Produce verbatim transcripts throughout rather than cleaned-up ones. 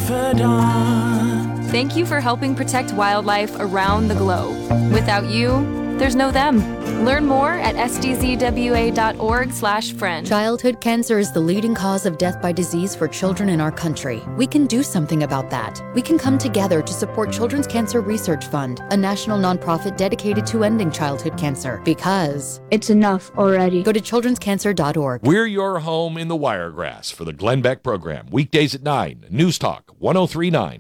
confidant. Thank you for helping protect wildlife around the globe. Without you, there's no them. Learn more at s d z w a dot org slash friend. Childhood cancer is the leading cause of death by disease for children in our country. We can do something about that. We can come together to support Children's Cancer Research Fund, a national nonprofit dedicated to ending childhood cancer. Because it's enough already. Go to children's cancer dot org. We're your home in the Wiregrass for the Glenn Beck program. Weekdays at nine. News Talk one oh three point nine.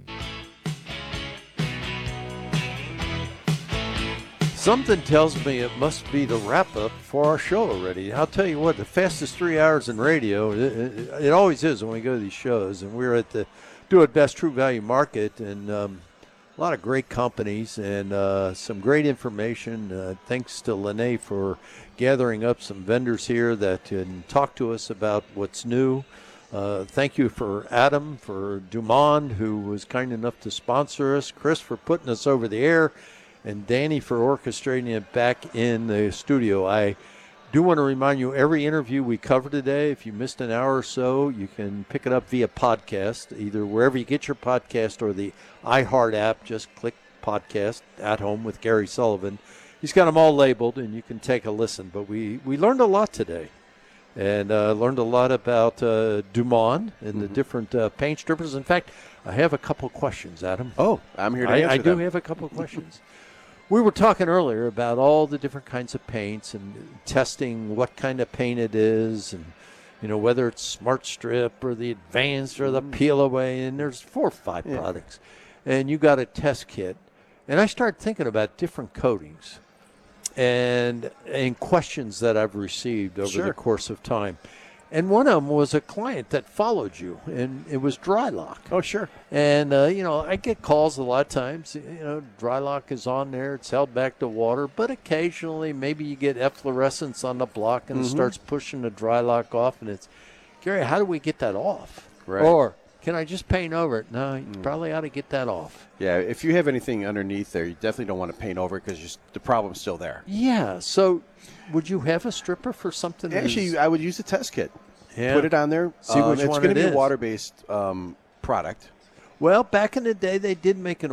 Something tells me it must be the wrap-up for our show already. I'll tell you what, the fastest three hours in radio, it, it, it always is when we go to these shows. And we're at the Do It Best True Value Market, and um, a lot of great companies and uh, some great information. Uh, thanks to Lene for gathering up some vendors here that can talk to us about what's new. Uh, thank you for Adam, for Dumond, who was kind enough to sponsor us, Chris for putting us over the air, and Danny for orchestrating it back in the studio. I do want to remind you, every interview we cover today, if you missed an hour or so, you can pick it up via podcast, either wherever you get your podcast or the iHeart app. Just click podcast at home with Gary Sullivan. He's got them all labeled, and you can take a listen. But we, we learned a lot today, and uh, learned a lot about uh, Dumond and mm-hmm. the different uh, paint strippers. In fact, I have a couple questions, Adam. Oh, I'm here to I, answer I do them. have a couple of questions. We were talking earlier about all the different kinds of paints and testing what kind of paint it is, and you know whether it's Smart Strip or the Advanced or the Peel Away, and there's four or five yeah. products, and you got a test kit. And I started thinking about different coatings and and questions that I've received over sure. the course of time. And one of them was a client that followed you, and it was Drylock. Oh, sure. And, uh, you know, I get calls a lot of times. You know, Drylock is on there. It's held back to water. But occasionally maybe you get efflorescence on the block, and mm-hmm. it starts pushing the Drylock off. And it's, Gary, how do we get that off? Right. Or can I just paint over it? No, you mm. probably ought to get that off. Yeah, if you have anything underneath there, you definitely don't want to paint over it because the problem's still there. Yeah, so would you have a stripper for something? Actually, I would use a test kit. Yeah. Put it on there. See um, which it's one going it to be is. a water-based um, product. Well, back in the day, they did make an